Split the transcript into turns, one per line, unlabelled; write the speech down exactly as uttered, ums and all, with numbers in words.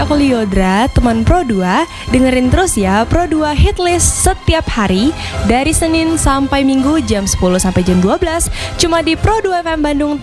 aku Liodra, teman Pro dua. Dengerin terus ya Pro dua Hitlist setiap hari dari Senin sampai Minggu jam sepuluh sampai jam dua belas cuma di Pro dua F M Bandung